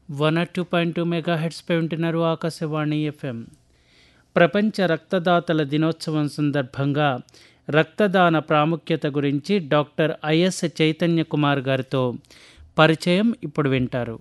102.2 మెగాహెర్ట్స్పై ఉంటున్నారు ఆకాశవాణి ఎఫ్ఎం. ప్రపంచ రక్తదాతల దినోత్సవం సందర్భంగా రక్తదాన ప్రాముఖ్యత గురించి డాక్టర్ ఐఎస్ చైతన్య కుమార్ గారితో పరిచయం ఇప్పుడు వింటారు.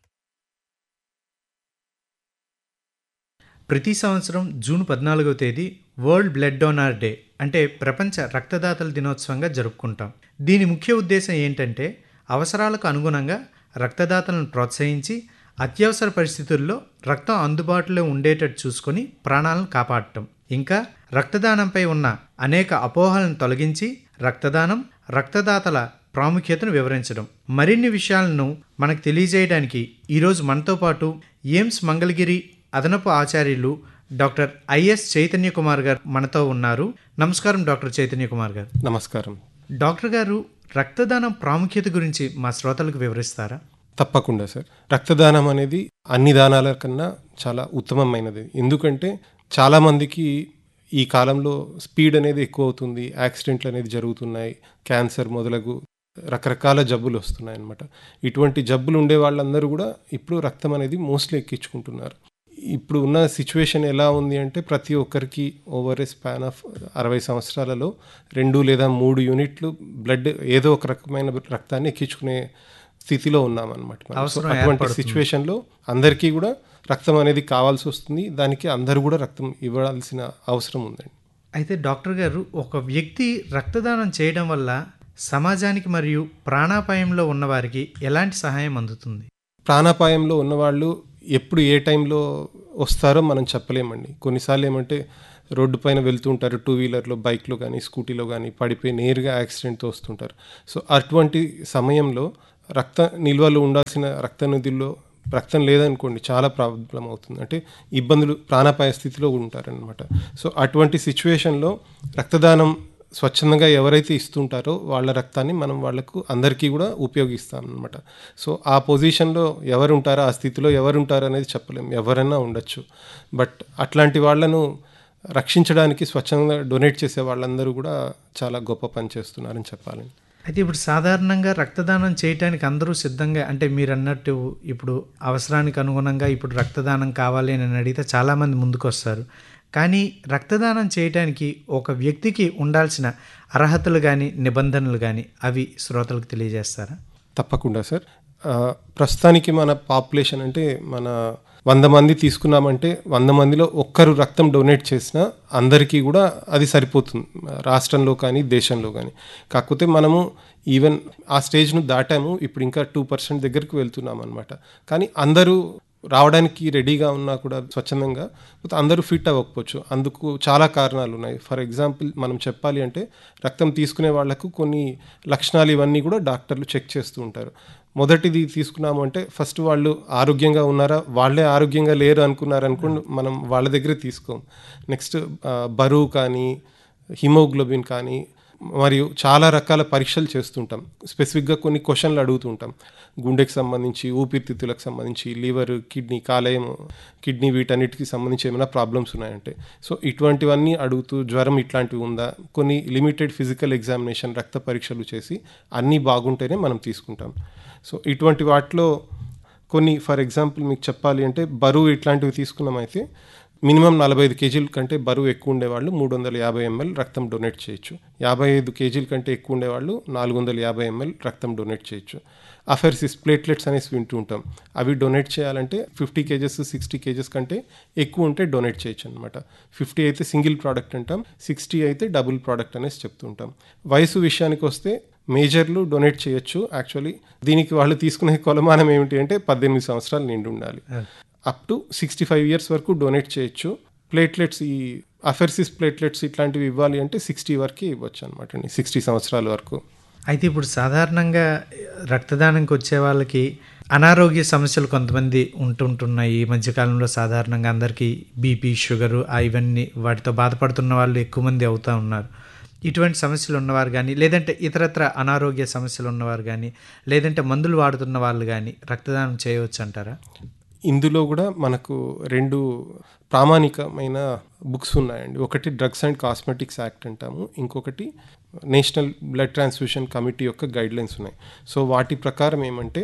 ప్రతి సంవత్సరం జూన్ 14వ తేదీ వరల్డ్ బ్లడ్ డోనార్ డే అంటే ప్రపంచ రక్తదాతల దినోత్సవంగా జరుపుకుంటాం. దీని ముఖ్య ఉద్దేశం ఏంటంటే అవసరాలకు అనుగుణంగా రక్తదాతలను ప్రోత్సహించి అత్యవసర పరిస్థితుల్లో రక్తం అందుబాటులో ఉండేటట్టు చూసుకొని ప్రాణాలను కాపాడటం, ఇంకా రక్తదానంపై ఉన్న అనేక అపోహలను తొలగించి రక్తదానం, రక్తదాతల ప్రాముఖ్యతను వివరించడం. మరిన్ని విషయాలను మనకు తెలియజేయడానికి ఈరోజు మనతో పాటు ఎయిమ్స్ మంగళగిరి అదనపు ఆచార్యులు డాక్టర్ ఐఎస్ చైతన్య కుమార్ గారు మనతో ఉన్నారు. నమస్కారం డాక్టర్ చైతన్య కుమార్ గారు. నమస్కారం డాక్టర్ గారు, రక్తదానం ప్రాముఖ్యత గురించి మా శ్రోతలకు వివరిస్తారా? తప్పకుండా సార్. రక్తదానం అనేది అన్ని దానాల కన్నా చాలా ఉత్తమమైనది. ఎందుకంటే చాలామందికి ఈ కాలంలో స్పీడ్ అనేది ఎక్కువ అవుతుంది, యాక్సిడెంట్లు అనేది జరుగుతున్నాయి, క్యాన్సర్ మొదలగు రకరకాల జబ్బులు వస్తున్నాయి అన్నమాట. ఇటువంటి జబ్బులు ఉండే వాళ్ళందరూ కూడా ఇప్పుడు రక్తం అనేది మోస్ట్లీ ఎక్కించుకుంటున్నారు. ఇప్పుడు ఉన్న సిచ్యువేషన్ ఎలా ఉంది అంటే ప్రతి ఒక్కరికి ఓవర్ ఏ స్పాన్ ఆఫ్ 60 సంవత్సరాలలో 2 లేదా 3 యూనిట్లు బ్లడ్ ఏదో ఒక రకమైన రక్తాన్ని ఎక్కించుకునే స్థితిలో ఉన్నామన్నమాట. అటువంటి సిచ్యువేషన్లో అందరికీ కూడా రక్తం అనేది కావాల్సి వస్తుంది. దానికి అందరూ కూడా రక్తం ఇవ్వాల్సిన అవసరం ఉందండి. అయితే డాక్టర్ గారు, ఒక వ్యక్తి రక్తదానం చేయడం వల్ల సమాజానికి మరియు ప్రాణాపాయంలో ఉన్నవారికి ఎలాంటి సహాయం అందుతుంది? ప్రాణాపాయంలో ఉన్నవాళ్ళు ఎప్పుడు ఏ టైంలో వస్తారో మనం చెప్పలేమండి. కొన్నిసార్లు ఏమంటే రోడ్డు పైన వెళ్తూ ఉంటారు, 2 వీలర్లో, బైక్లో కానీ స్కూటీలో కానీ పడిపోయి నేరుగా యాక్సిడెంట్తో వస్తుంటారు. సో అటువంటి సమయంలో రక్త నిల్వలు ఉండాల్సిన రక్త నిధుల్లో రక్తం లేదనుకోండి చాలా ప్రాబ్లం అవుతుంది. అంటే ఇబ్బందులు, ప్రాణాపాయ స్థితిలో ఉంటారనమాట. సో అటువంటి సిచ్యువేషన్లో రక్తదానం స్వచ్ఛందంగా ఎవరైతే ఇస్తుంటారో వాళ్ళ రక్తాన్ని మనం వాళ్ళకు అందరికీ కూడా ఉపయోగిస్తాం అనమాట. సో ఆ పొజిషన్లో ఎవరు ఉంటారో, ఆ స్థితిలో ఎవరు ఉంటారో అనేది చెప్పలేము, ఎవరైనా ఉండొచ్చు. బట్ అట్లాంటి వాళ్ళను రక్షించడానికి స్వచ్ఛందంగా డొనేట్ చేసే వాళ్ళందరూ కూడా చాలా గొప్ప పని చేస్తున్నారని చెప్పాలి. అయితే ఇప్పుడు సాధారణంగా రక్తదానం చేయడానికి అందరూ సిద్ధంగా, అంటే మీరు అన్నట్టు ఇప్పుడు అవసరానికి అనుగుణంగా ఇప్పుడు రక్తదానం కావాలి అని అడిగితే చాలామంది ముందుకు వస్తారు. కానీ రక్తదానం చేయడానికి ఒక వ్యక్తికి ఉండాల్సిన అర్హతలు కానీ నిబంధనలు కానీ అవి శ్రోతలకు తెలియజేస్తారా? తప్పకుండా సార్. ప్రస్తుతానికి మన పాపులేషన్ అంటే మన 100 మంది తీసుకున్నామంటే 100 మందిలో ఒక్కరు రక్తం డొనేట్ చేసినా అందరికీ కూడా అది సరిపోతుంది, రాష్ట్రంలో కానీ దేశంలో కానీ. కాకపోతే మనము ఈవెన్ ఆ స్టేజ్ను దాటాము, ఇప్పుడు ఇంకా 2% దగ్గరికి వెళ్తున్నాం అనమాట. కానీ అందరూ రావడానికి రెడీగా ఉన్నా కూడా స్వచ్ఛందంగా అందరూ ఫిట్ అవ్వకపోవచ్చు. అందుకు చాలా కారణాలు ఉన్నాయి. ఫర్ ఎగ్జాంపుల్ మనం చెప్పాలి అంటే రక్తం తీసుకునే వాళ్లకు కొన్ని లక్షణాలు ఇవన్నీ కూడా డాక్టర్లు చెక్ చేస్తూ ఉంటారు. మొదటిది తీసుకున్నాము అంటే ఫస్ట్ వాళ్ళు ఆరోగ్యంగా ఉన్నారా, వాళ్ళే ఆరోగ్యంగా లేరు అనుకున్నారనుకోండి, మనం వాళ్ళ దగ్గరే తీసుకోం. నెక్స్ట్ బరువు కానీ, హిమోగ్లోబిన్ కానీ, మరియు చాలా రకాల పరీక్షలు చేస్తుంటాం. స్పెసిఫిక్గా కొన్ని క్వశ్చన్లు అడుగుతుంటాం, గుండెకి సంబంధించి, ఊపిరితిత్తులకు సంబంధించి, లివర్, కిడ్నీ, కాలేయం, కిడ్నీ, వీటన్నిటికి సంబంధించి ఏమైనా ప్రాబ్లమ్స్ ఉన్నాయంటే. సో ఇటువంటివన్నీ అడుగుతూ జ్వరం ఇట్లాంటివి ఉందా, కొన్ని లిమిటెడ్ ఫిజికల్ ఎగ్జామినేషన్, రక్త పరీక్షలు చేసి అన్నీ బాగుంటేనే మనం తీసుకుంటాం. సో ఇటువంటి వాటిలో కొన్ని, ఫర్ ఎగ్జాంపుల్ మీకు చెప్పాలి అంటే బరువు ఇట్లాంటివి తీసుకున్నామైతే మినిమం 45 కేజీల కంటే బరువు ఎక్కువ ఉండేవాళ్ళు 350 ml రక్తం డొనేట్ చేయొచ్చు. 55 కేజీల కంటే ఎక్కువ ఉండేవాళ్ళు 450 ml రక్తం డొనేట్ చేయొచ్చు. అఫెర్సిస్, ప్లేట్లెట్స్ అనేసి వింటూ ఉంటాం. అవి డొనేట్ చేయాలంటే 50 కేజెస్ 60 కేజెస్ కంటే ఎక్కువ ఉంటే డొనేట్ చేయొచ్చు అనమాట. 50 అయితే సింగిల్ ప్రోడక్ట్ అంటాం, 60 అయితే డబుల్ ప్రోడక్ట్ అనేసి చెప్తుంటాం. వయసు విషయానికి వస్తే మేజర్లు డొనేట్ చేయొచ్చు. యాక్చువల్లీ దీనికి వాళ్ళు తీసుకునే కొలమానం ఏమిటి అంటే 18 సంవత్సరాలు నిండి ఉండాలి. అప్ టు 65 ఇయర్స్ వరకు డొనేట్ చేయొచ్చు. ప్లేట్లెట్స్, ఈ అఫెర్సిస్ ప్లేట్లెట్స్ ఇట్లాంటివి ఇవ్వాలి అంటే 60 వరకే ఇవ్వచ్చు అనమాట అండి, 60 సంవత్సరాల వరకు. అయితే ఇప్పుడు సాధారణంగా రక్తదానంకి వచ్చే వాళ్ళకి అనారోగ్య సమస్యలు కొంతమంది ఉంటుంటున్నాయి ఈ మధ్యకాలంలో. సాధారణంగా అందరికీ బీపీ, షుగరు ఇవన్నీ వాటితో బాధపడుతున్న వాళ్ళు ఎక్కువ మంది అవుతూ ఉన్నారు. ఇటువంటి సమస్యలు ఉన్నవారు కానీ, లేదంటే ఇతరత్ర అనారోగ్య సమస్యలు ఉన్నవారు కానీ, లేదంటే మందులు వాడుతున్న వాళ్ళు కానీ రక్తదానం చేయవచ్చు అంటారా? ఇందులో కూడా మనకు 2 ప్రామాణికమైన బుక్స్ ఉన్నాయండి. ఒకటి డ్రగ్స్ అండ్ కాస్మెటిక్స్ యాక్ట్ అంటాము, ఇంకొకటి నేషనల్ బ్లడ్ ట్రాన్స్ఫ్యూషన్ కమిటీ యొక్క గైడ్లైన్స్ ఉన్నాయి. సో వాటి ప్రకారం ఏమంటే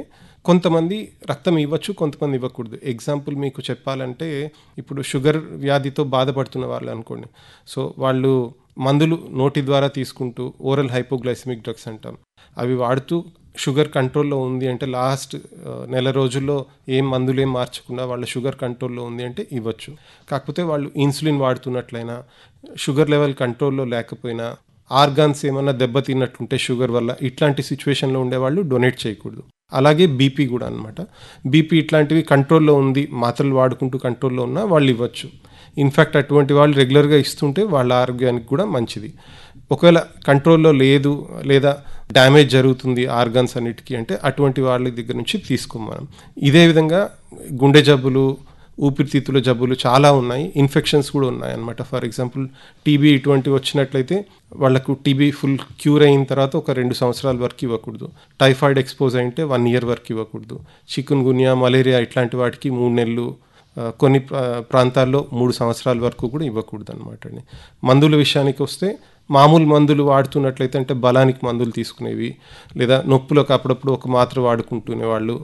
కొంతమంది రక్తం ఇవ్వచ్చు, కొంతమంది ఇవ్వకూడదు. ఎగ్జాంపుల్ మీకు చెప్పాలంటే ఇప్పుడు షుగర్ వ్యాధితో బాధపడుతున్న వాళ్ళు అనుకోండి. సో వాళ్ళు మందులు నోటి ద్వారా తీసుకుంటూ ఓరల్ హైపోగ్లైసెమిక్ డ్రగ్స్ అంటాం, అవి వాడుతూ షుగర్ కంట్రోల్లో ఉంది అంటే లాస్ట్ నెల రోజుల్లో ఏం మందులు ఏం మార్చకుండా వాళ్ళ షుగర్ కంట్రోల్లో ఉంది అంటే ఇవ్వచ్చు. కాకపోతే వాళ్ళు ఇన్సులిన్ వాడుతున్నట్లయినా, షుగర్ లెవెల్ కంట్రోల్లో లేకపోయినా, ఆర్గాన్స్ ఏమన్నా దెబ్బతిన్నట్లుంటే షుగర్ వల్ల, ఇట్లాంటి సిచ్యువేషన్లో ఉండేవాళ్ళు డొనేట్ చేయకూడదు. అలాగే బీపీ కూడా అనమాట. బీపీ ఇట్లాంటివి కంట్రోల్లో ఉంది, మాత్రలు వాడుకుంటూ కంట్రోల్లో ఉన్నా వాళ్ళు ఇవ్వచ్చు. ఇన్ఫ్యాక్ట్ అటువంటి వాళ్ళు రెగ్యులర్గా ఇస్తుంటే వాళ్ళ ఆరోగ్యానికి కూడా మంచిది. ఒకవేళ కంట్రోల్లో లేదు లేదా డ్యామేజ్ జరుగుతుంది ఆర్గాన్స్ అన్నిటికీ అంటే అటువంటి వాళ్ళ దగ్గర నుంచి తీసుకోం మనం. ఇదే విధంగా గుండె జబ్బులు, ఊపిరితిత్తుల జబ్బులు చాలా ఉన్నాయి, ఇన్ఫెక్షన్స్ కూడా ఉన్నాయి అన్నమాట. ఫర్ ఎగ్జాంపుల్ టీబీ ఇటువంటివి వచ్చినట్లయితే వాళ్ళకు టీబీ ఫుల్ క్యూర్ అయిన తర్వాత ఒక 2 సంవత్సరాల వరకు ఇవ్వకూడదు. టైఫాయిడ్ ఎక్స్పోజ్ అయితే 1 year వరకు ఇవ్వకూడదు. చికున్ గున్యా, మలేరియా ఇట్లాంటి వాటికి 3 నెలలు, కొన్ని ప్రాంతాల్లో 3 సంవత్సరాల వరకు కూడా ఇవ్వకూడదు అనమాట అండి. మందుల విషయానికి వస్తే మామూలు మందులు వాడుతున్నట్లయితే అంటే బలానికి మందులు తీసుకునేవి, లేదా నొప్పులకు అప్పుడప్పుడు ఒక మాత్ర వాడుకుంటునే వాళ్ళు,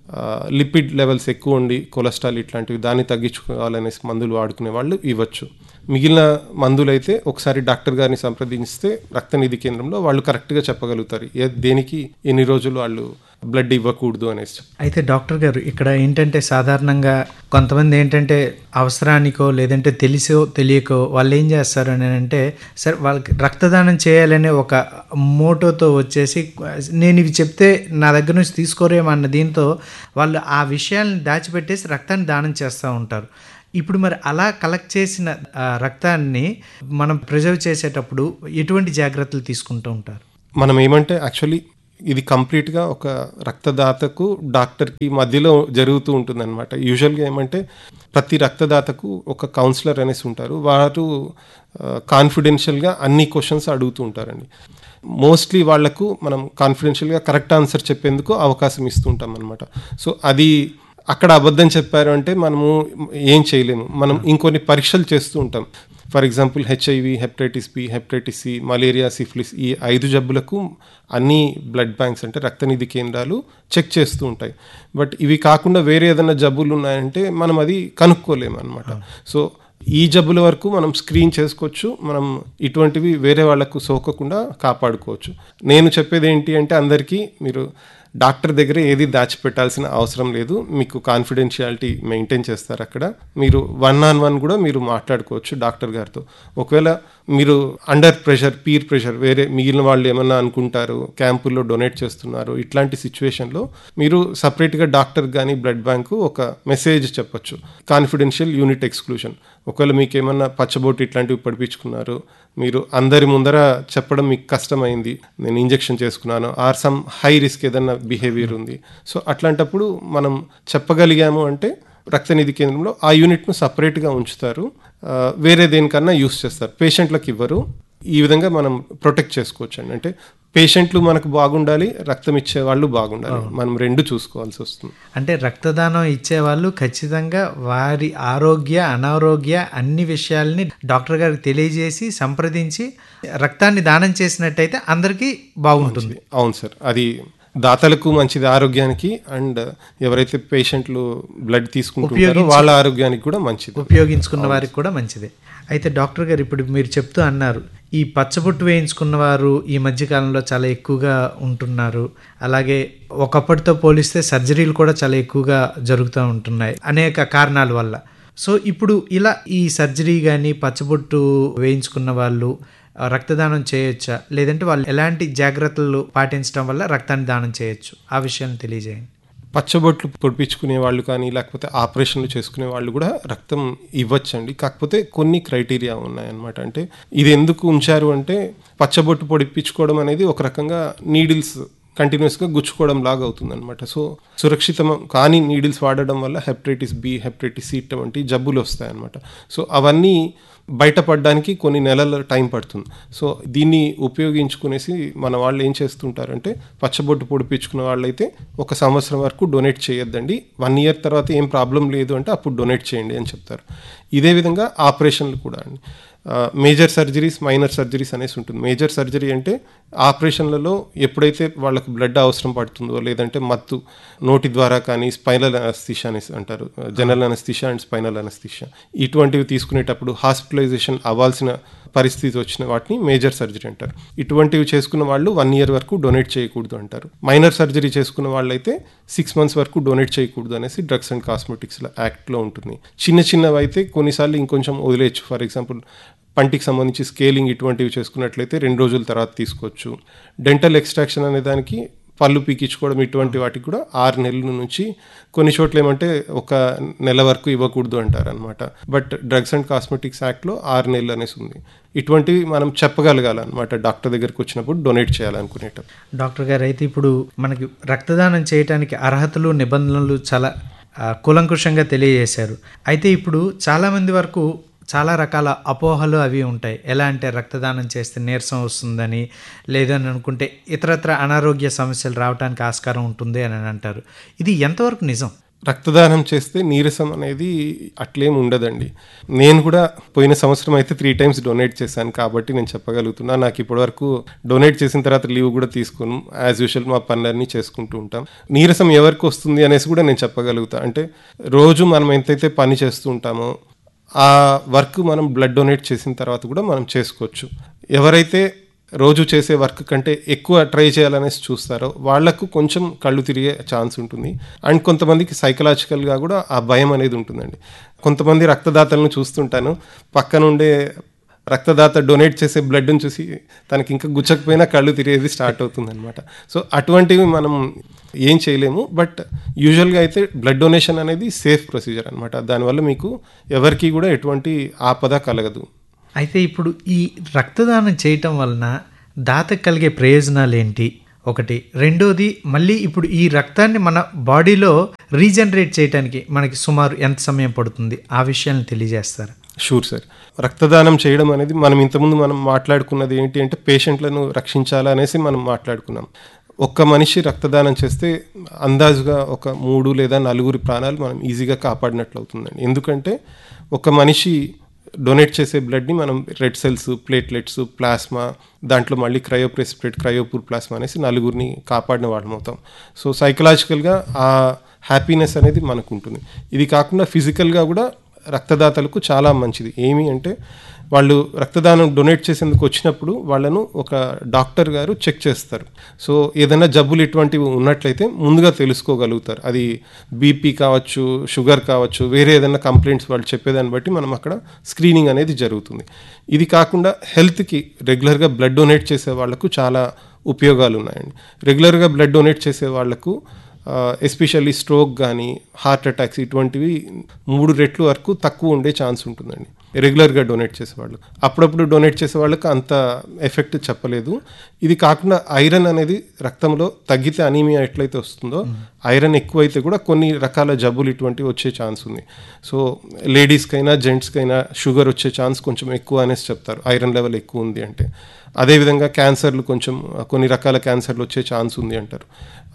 లిపిడ్ లెవెల్స్ ఎక్కువ ఉండి కొలెస్ట్రాల్ ఇట్లాంటివి దాన్ని తగ్గించుకోవాలనేసి మందులు వాడుకునే వాళ్ళు ఇవ్వచ్చు. మిగిలిన మందులు అయితే ఒకసారి డాక్టర్ గారిని సంప్రదిస్తే రక్తనిధి కేంద్రంలో వాళ్ళు కరెక్ట్గా చెప్పగలుగుతారు దేనికి ఎన్ని రోజులు వాళ్ళు బ్లడ్ ఇవ్వకూడదు అనేసి. అయితే డాక్టర్ గారు ఇక్కడ ఏంటంటే సాధారణంగా కొంతమంది ఏంటంటే అవసరానికో లేదంటే తెలిసో తెలియకో వాళ్ళు ఏం చేస్తారు అని అంటే, సరే వాళ్ళకి రక్తదానం చేయాలనే ఒక మోటోతో వచ్చేసి నేను ఇవి చెప్తే నా దగ్గర నుంచి తీసుకోరేమన్న దీంతో వాళ్ళు ఆ విషయాలను దాచిపెట్టేసి రక్తాన్ని దానం చేస్తూ ఉంటారు. ఇప్పుడు మరి అలా కలెక్ట్ చేసిన రక్తాన్ని మనం ప్రిజర్వ్ చేసేటప్పుడు ఎటువంటి జాగ్రత్తలు తీసుకుంటూ ఉంటారు? మనం ఏమంటే యాక్చువల్లీ ఇది కంప్లీట్గా ఒక రక్తదాతకు డాక్టర్కి మధ్యలో జరుగుతూ ఉంటుందన్నమాట. యూజువల్గా ఏమంటే ప్రతి రక్తదాతకు ఒక కౌన్సిలర్ అనేసి ఉంటారు, వారు కాన్ఫిడెన్షియల్గా అన్ని క్వశ్చన్స్ అడుగుతూ ఉంటారండి. మోస్ట్లీ వాళ్లకు మనం కాన్ఫిడెన్షియల్గా కరెక్ట్ ఆన్సర్ చెప్పేందుకు అవకాశం ఇస్తూ ఉంటాం అనమాట. సో అది అక్కడ అబద్ధం చెప్పారు అంటే మనము ఏం చేయలేము. మనం ఇంకొన్ని పరీక్షలు చేస్తూ ఉంటాం. For example HIV, hepatitis B, hepatitis C, malaria, syphilis, ఈ 5 జబ్బులకు అన్ని బ్లడ్ బ్యాంక్స్ అంటే రక్తనిధి కేంద్రాలు చెక్ చేస్తూ ఉంటాయి. బట్ ఇవి కాకుండా వేరే ఏదైనా జబ్బులు ఉన్నాయంటే మనం అది కనుక్కోలేము అనమాట. సో ఈ జబ్బుల వరకు మనం స్క్రీన్ చేసుకోవచ్చు, మనం ఇటువంటివి వేరే వాళ్ళకు సోకకుండా కాపాడుకోవచ్చు. నేను చెప్పేది ఏంటి అంటే అందరికీ మీరు డాక్టర్ దగ్గర ఏది దాచిపెట్టాల్సిన అవసరం లేదు, మీకు కాన్ఫిడెన్షియాలిటీ మెయింటైన్ చేస్తారు. అక్కడ మీరు 1-on-1 కూడా మీరు మాట్లాడుకోవచ్చు డాక్టర్ గారితో. ఒకవేళ మీరు అండర్ ప్రెషర్, పీర్ ప్రెషర్, వేరే మిగిలిన వాళ్ళు ఏమన్నా అనుకుంటారు క్యాంపుల్లో డొనేట్ చేస్తున్నారు, ఇట్లాంటి సిచ్యువేషన్లో మీరు సపరేట్గా డాక్టర్ కానీ బ్లడ్ బ్యాంకు ఒక మెసేజ్ చెప్పచ్చు, కాన్ఫిడెన్షియల్ యూనిట్ ఎక్స్క్లూషన్. ఒకవేళ మీకు ఏమన్నా పచ్చబొట్టు ఇట్లాంటివి పడిపించుకున్నారు, మీరు అందరి ముందర చెప్పడం మీకు కష్టమైంది, నేను ఇంజెక్షన్ చేసుకున్నాను, ఆర్ సమ్ హై రిస్క్ ఏదన్నా బిహేవియర్ ఉంది, సో అట్లాంటప్పుడు మనం చెప్పగలిగాము అంటే రక్తనిధి కేంద్రంలో ఆ యూనిట్ను సపరేట్గా ఉంచుతారు, వేరే దేనికన్నా యూస్ చేస్తారు, పేషెంట్లకు ఇవ్వరు. ఈ విధంగా మనం ప్రొటెక్ట్ చేసుకోవచ్చు అండి. అంటే పేషెంట్లు మనకు బాగుండాలి, రక్తం ఇచ్చేవాళ్ళు బాగుండాలి, మనం 2 చూసుకోవాల్సి వస్తుంది. అంటే రక్తదానం ఇచ్చేవాళ్ళు ఖచ్చితంగా వారి ఆరోగ్య అనారోగ్య అన్ని విషయాల్ని డాక్టర్ గారికి తెలియజేసి సంప్రదించి రక్తాన్ని దానం చేసినట్టయితే అందరికీ బాగుంటుంది. అవును సార్, అది దాతలకు మంచిది ఆరోగ్యానికి, అండ్ ఎవరైతే పేషెంట్లు బ్లడ్ తీసుకుంటారో వాళ్ళ ఆరోగ్యానికి కూడా మంచిది, ఉపయోగించుకున్న వారికి కూడా మంచిదే. అయితే డాక్టర్ గారు ఇప్పుడు మీరు చెప్తూ అన్నారు ఈ పచ్చబొట్టు వేయించుకున్న వారు ఈ మధ్యకాలంలో చాలా ఎక్కువగా ఉంటున్నారు, అలాగే ఒకప్పటితో పోలిస్తే సర్జరీలు కూడా చాలా ఎక్కువగా జరుగుతూ ఉంటున్నాయి అనేక కారణాల వల్ల. సో ఇప్పుడు ఇలా ఈ సర్జరీ కానీ పచ్చబొట్టు వేయించుకున్న వాళ్ళు రక్తదానం చేయొచ్చా, లేదంటే వాళ్ళు ఎలాంటి జాగ్రత్తలు పాటించడం వల్ల రక్తాన్ని దానం చేయొచ్చు, ఆ విషయాన్ని తెలియజేయండి. పచ్చబొట్లు పొడిపించుకునే వాళ్ళు కానీ లేకపోతే ఆపరేషన్లు చేసుకునే వాళ్ళు కూడా రక్తం ఇవ్వచ్చండి. కాకపోతే కొన్ని క్రైటీరియా ఉన్నాయన్నమాట. అంటే ఇది ఎందుకు ఉంచారు అంటే పచ్చబొట్టు పొడిపించుకోవడం అనేది ఒక రకంగా నీడిల్స్ కంటిన్యూస్గా గుచ్చుకోవడం లాగా అవుతుందన్నమాట. సో సురక్షితం కానీ నీడిల్స్ వాడడం వల్ల హెపటైటిస్ బి, హెపటైటిస్ సి వంటి జబ్బులు వస్తాయన్నమాట. సో అవన్నీ బయటపడడానికి కొన్ని నెలల టైం పడుతుంది. సో దీన్ని ఉపయోగించుకునేసి మన వాళ్ళు ఏం చేస్తుంటారంటే పచ్చబొట్టు పొడిపించుకున్న వాళ్ళైతే 1 సంవత్సరం వరకు డొనేట్ చేయొద్దండి, 1 year తర్వాత ఏం ప్రాబ్లం లేదు అంటే అప్పుడు డొనేట్ చేయండి అని చెప్తారు. ఇదే విధంగా ఆపరేషన్లు కూడా అండి. మేజర్ సర్జరీస్, మైనర్ సర్జరీస్ అనేసి ఉంటుంది. మేజర్ సర్జరీ అంటే ఆపరేషన్లలో ఎప్పుడైతే వాళ్ళకు బ్లడ్ అవసరం పడుతుందో, లేదంటే మత్తు నోటి ద్వారా కానీ, స్పైనల్ అనస్థీషియా అనేసి అంటారు, general anaesthesia and spinal anaesthesia, ఇటువంటివి తీసుకునేటప్పుడు హాస్పిటలైజేషన్ అవ్వాల్సిన పరిస్థితి వచ్చిన వాటిని మేజర్ సర్జరీ అంటారు. ఇటువంటివి చేసుకున్న వాళ్ళు 1 year వరకు డొనేట్ చేయకూడదు అంటారు. మైనర్ సర్జరీ చేసుకున్న వాళ్ళైతే 6 months వరకు డొనేట్ చేయకూడదు అనేసి డ్రగ్స్ అండ్ కాస్మెటిక్స్ యాక్ట్లో ఉంటుంది. చిన్నవి అయితే కొన్నిసార్లు ఇంకొంచెం వదిలేయచ్చు. ఫర్ ఎగ్జాంపుల్ పంటికి సంబంధించి స్కేలింగ్ ఇటువంటివి చేసుకున్నట్లయితే 2 రోజుల తర్వాత తీసుకోవచ్చు. డెంటల్ ఎక్స్ట్రాక్షన్ అనే దానికి పళ్ళు పీకించుకోవడం ఇటువంటి వాటికి కూడా 6 నెలల నుంచి, కొన్ని చోట్ల ఏమంటే 1 నెల వరకు ఇవ్వకూడదు అంటారు అనమాట. బట్ డ్రగ్స్ అండ్ కాస్మెటిక్స్ యాక్ట్లో 6 నెలలు అనేసి ఉంది. ఇటువంటివి మనం చెప్పగలగాలన్నమాట డాక్టర్ దగ్గరికి వచ్చినప్పుడు డొనేట్ చేయాలనుకునేటప్పుడు. డాక్టర్ గారు, అయితే ఇప్పుడు మనకి రక్తదానం చేయడానికి అర్హతలు, నిబంధనలు చాలా కూలంకుషంగా తెలియజేశారు. అయితే ఇప్పుడు చాలామంది వరకు చాలా రకాల అపోహలు అవి ఉంటాయి. ఎలా అంటే రక్తదానం చేస్తే నీరసం వస్తుందని, లేదని అనుకుంటే ఇతరత్ర అనారోగ్య సమస్యలు రావడానికి ఆస్కారం ఉంటుంది అని అంటారు. ఇది ఎంతవరకు నిజం? రక్తదానం చేస్తే నీరసం అనేది అట్లేం ఉండదండి. నేను కూడా పోయిన సంవత్సరం అయితే 3 times డొనేట్ చేశాను కాబట్టి నేను చెప్పగలుగుతున్నా. నాకు ఇప్పటివరకు డొనేట్ చేసిన తర్వాత లీవ్ కూడా తీసుకోను. యాజ్ యూజువల్ మా పనులన్నీ చేసుకుంటూ ఉంటాం. నీరసం ఎవరికి వస్తుంది అనేసి కూడా నేను చెప్పగలుగుతా. అంటే రోజు మనం ఎంతైతే పని చేస్తూ ఉంటామో ఆ వర్క్ మనం బ్లడ్ డొనేట్ చేసిన తర్వాత కూడా మనం చేసుకోవచ్చు. ఎవరైతే రోజు చేసే వర్క్ కంటే ఎక్కువ ట్రై చేయాలనేసి చూస్తారో వాళ్లకు కొంచెం కళ్ళు తిరిగే ఛాన్స్ ఉంటుంది. అండ్ కొంతమందికి సైకలాజికల్గా కూడా ఆ భయం అనేది ఉంటుందండి. కొంతమంది రక్తదాతలను చూస్తుంటాను, పక్కనుండే రక్తదాత డొనేట్ చేసే బ్లడ్ని చూసి తనకి ఇంకా గుచ్చకపోయినా కళ్ళు తిరిగేది స్టార్ట్ అవుతుంది అనమాట. సో అటువంటివి మనం ఏం చేయలేము. బట్ యూజువల్గా అయితే బ్లడ్ డొనేషన్ అనేది సేఫ్ ప్రొసీజర్ అనమాట. దానివల్ల మీకు ఎవరికి కూడా ఎటువంటి ఆపద కలగదు. అయితే ఇప్పుడు ఈ రక్తదానం చేయటం వలన దాతకు కలిగే ప్రయోజనాలు ఏంటి? ఒకటి. రెండోది, మళ్ళీ ఇప్పుడు ఈ రక్తాన్ని మన బాడీలో రీజనరేట్ చేయడానికి మనకి సుమారు ఎంత సమయం పడుతుంది? ఆ విషయాన్ని తెలియజేస్తారా? Sure sir. రక్తదానం చేయడం అనేది మనం ఇంతకుముందు మనం మాట్లాడుకున్నది ఏంటి అంటే పేషెంట్లను రక్షించాలనేసి మనం మాట్లాడుకున్నాం. ఒక్క మనిషి రక్తదానం చేస్తే అందాజుగా ఒక 3 లేదా 4 ప్రాణాలు మనం ఈజీగా కాపాడినట్లు అవుతుందండి. ఎందుకంటే ఒక మనిషి డొనేట్ చేసే బ్లడ్ని మనం రెడ్ సెల్స్, ప్లేట్లెట్స్, ప్లాస్మా, దాంట్లో మళ్ళీ క్రయోప్రెసిపిటేట్, క్రయోపూర్ ప్లాస్మా అనేసి 4 కాపాడిన వాళ్ళం అవుతాం. సో సైకలాజికల్గా ఆ హ్యాపీనెస్ అనేది మనకు ఉంటుంది. ఇది కాకుండా ఫిజికల్గా కూడా రక్తదాతలకు చాలా మంచిది. ఏమి అంటే వాళ్ళు రక్తదానం డొనేట్ చేసేందుకు వచ్చినప్పుడు వాళ్ళను ఒక డాక్టర్ గారు చెక్ చేస్తారు. సో ఏదైనా జబ్బులు ఇటువంటివి ఉన్నట్లయితే ముందుగా తెలుసుకోగలుగుతారు. అది బీపీ కావచ్చు, షుగర్ కావచ్చు, వేరే ఏదైనా కంప్లైంట్స్ వాళ్ళు చెప్పేదాన్ని బట్టి మనం అక్కడ స్క్రీనింగ్ అనేది జరుగుతుంది. ఇది కాకుండా హెల్త్కి రెగ్యులర్గా బ్లడ్ డొనేట్ చేసే వాళ్లకు చాలా ఉపయోగాలు ఉన్నాయండి. రెగ్యులర్గా బ్లడ్ డొనేట్ చేసే వాళ్లకు ఎస్పెషల్లీ స్ట్రోక్ కానీ, హార్ట్ అటాక్స్ ఇటువంటివి 3 రెట్లు వరకు తక్కువ ఉండే ఛాన్స్ ఉంటుందండి రెగ్యులర్గా డొనేట్ చేసేవాళ్ళు. అప్పుడప్పుడు డొనేట్ చేసే వాళ్ళకి అంత ఎఫెక్ట్ చెప్పలేదు. ఇది కాకుండా ఐరన్ అనేది రక్తంలో తగ్గితే అనీమియా ఎట్లయితే వస్తుందో, ఐరన్ ఎక్కువైతే కూడా కొన్ని రకాల జబ్బులు ఇటువంటివి వచ్చే ఛాన్స్ ఉంది. సో లేడీస్కైనా జెంట్స్కైనా షుగర్ వచ్చే ఛాన్స్ కొంచెం ఎక్కువ అనేసి చెప్తారు, ఐరన్ లెవెల్ ఎక్కువ ఉంది అంటే. అదేవిధంగా క్యాన్సర్లు, కొన్ని రకాల క్యాన్సర్లు వచ్చే ఛాన్స్ ఉంది అంటారు.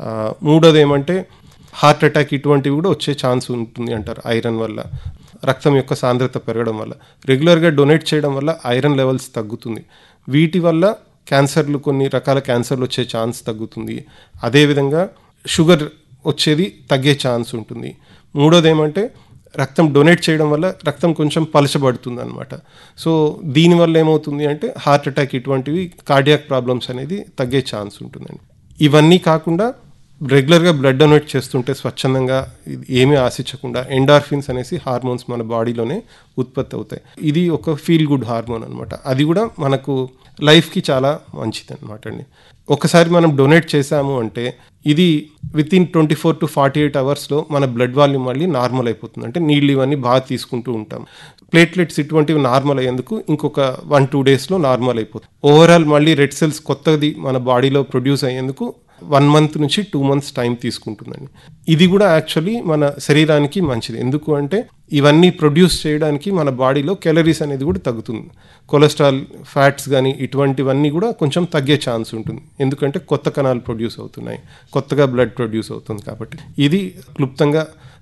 మూడోది ఏమంటే హార్ట్ అటాక్ ఇటువంటివి కూడా వచ్చే ఛాన్స్ ఉంటుంది అంటారు ఐరన్ వల్ల, రక్తం యొక్క సాంద్రత పెరగడం వల్ల. రెగ్యులర్గా డొనేట్ చేయడం వల్ల ఐరన్ లెవెల్స్ తగ్గుతుంది. వీటి వల్ల క్యాన్సర్లు, కొన్ని రకాల క్యాన్సర్లు వచ్చే ఛాన్స్ తగ్గుతుంది. అదేవిధంగా షుగర్ వచ్చేది తగ్గే ఛాన్స్ ఉంటుంది. మూడోది ఏమంటే రక్తం డొనేట్ చేయడం వల్ల రక్తం కొంచెం పలచబడుతుంది అనమాట. సో దీనివల్ల ఏమవుతుంది అంటే హార్ట్ అటాక్ ఇటువంటివి, కార్డియాక్ ప్రాబ్లమ్స్ అనేది తగ్గే ఛాన్స్ ఉంటుందండి. ఇవన్నీ కాకుండా రెగ్యులర్గా బ్లడ్ డొనేట్ చేస్తుంటే స్వచ్ఛందంగా ఏమీ ఆశించకుండా ఎండార్ఫిన్స్ అనేసి హార్మోన్స్ మన బాడీలోనే ఉత్పత్తి అవుతాయి. ఇది ఒక ఫీల్ గుడ్ హార్మోన్ అనమాట. అది కూడా మనకు లైఫ్కి చాలా మంచిది అనమాట అండి. ఒకసారి మనం డొనేట్ చేసాము అంటే ఇది వితిన్ 24 to 48 అవర్స్లో మన బ్లడ్ వాల్యూమ్ మళ్ళీ నార్మల్ అయిపోతుంది. అంటే నీళ్ళు ఇవన్నీ బాగా తీసుకుంటూ ఉంటాం. ప్లేట్లెట్స్ ఇటువంటివి నార్మల్ అయ్యేందుకు ఇంకొక 1-2 డేస్లో నార్మల్ అయిపోతుంది. ఓవరాల్ మళ్ళీ రెడ్ సెల్స్ కొత్తది మన బాడీలో ప్రొడ్యూస్ అయ్యేందుకు 1 month నుంచి 2 months టైం తీసుకుంటుందండి. ఇది కూడా యాక్చువల్లీ మన శరీరానికి మంచిది. ఎందుకు అంటే ఇవన్నీ ప్రొడ్యూస్ చేయడానికి మన బాడీలో క్యాలరీస్ అనేది కూడా తగ్గుతుంది. కొలెస్ట్రాల్, ఫ్యాట్స్ కానీ ఇటువంటివన్నీ కూడా కొంచెం తగ్గే ఛాన్స్ ఉంటుంది. ఎందుకంటే కొత్త కణాలు ప్రొడ్యూస్ అవుతున్నాయి, కొత్తగా బ్లడ్ ప్రొడ్యూస్ అవుతుంది. కాబట్టి ఇది క్లుప్తంగా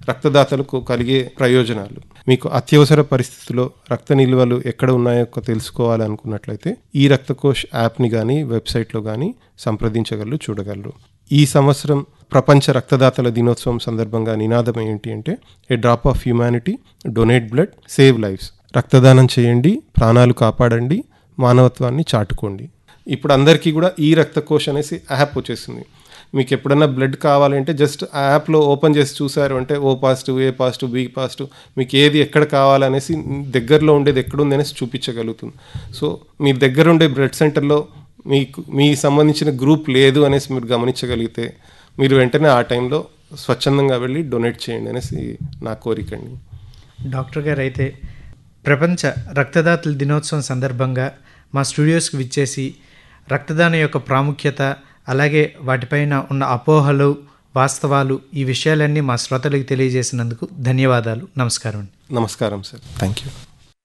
రక్తదాతలకు కలిగే ప్రయోజనాలు. మీకు అత్యవసర పరిస్థితుల్లో రక్త నిల్వలు ఎక్కడ ఉన్నాయో తెలుసుకోవాలనుకున్నట్లయితే ఈ రక్తకోష్ యాప్ని కానీ వెబ్సైట్లో కానీ సంప్రదించగలరు, చూడగలరు. ఈ సంవత్సరం ప్రపంచ రక్తదాతల దినోత్సవం సందర్భంగా నినాదం ఏంటి అంటే ఏ drop of humanity, donate blood, save lives. రక్తదానం చేయండి, ప్రాణాలు కాపాడండి, మానవత్వాన్ని చాటుకోండి. ఇప్పుడు అందరికీ కూడా ఈ రక్తకోష్ అనేసి యాప్ వచ్చేసింది. మీకు ఎప్పుడన్నా బ్లడ్ కావాలంటే జస్ట్ ఆ యాప్లో ఓపెన్ చేసి చూసారు అంటే ఓ పాజిటివ్, ఏ పాజిటివ్, బి పాజిటివ్, మీకు ఏది ఎక్కడ కావాలనేసి దగ్గరలో ఉండేది ఎక్కడుంది అనేసి చూపించగలుగుతుంది. సో మీ దగ్గర ఉండే బ్లడ్ సెంటర్లో మీ సంబంధించిన గ్రూప్ లేదు అనేసి మీరు గమనించగలిగితే మీరు వెంటనే ఆ టైంలో స్వచ్ఛందంగా వెళ్ళి డొనేట్ చేయండి అనేసి నా కోరికండి. డాక్టర్ గారు, అయితే ప్రపంచ రక్తదాతల దినోత్సవం సందర్భంగా మా స్టూడియోస్కి విచ్చేసి రక్తదానం యొక్క ప్రాముఖ్యత, అలాగే వాటిపైన ఉన్న అపోహలు, వాస్తవాలు, ఈ విషయాలన్నీ మా శ్రోతలకు తెలియజేసినందుకు ధన్యవాదాలు. నమస్కారం అండి. నమస్కారం సార్, థ్యాంక్ యూ.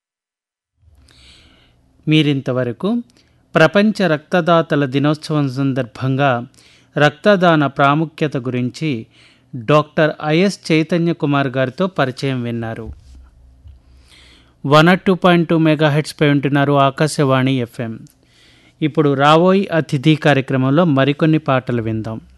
మీరింతవరకు ప్రపంచ రక్తదాతల దినోత్సవం సందర్భంగా రక్తదాన ప్రాముఖ్యత గురించి డాక్టర్ ఐఎస్ చైతన్య కుమార్ గారితో పరిచయం విన్నారు. 102.2 మెగాహెర్ట్స్పై ఉంటున్నారు ఆకాశవాణి FM. ఇప్పుడు రావోయ్ అతిథి కార్యక్రమంలో మరికొన్ని పాటలు విందాం.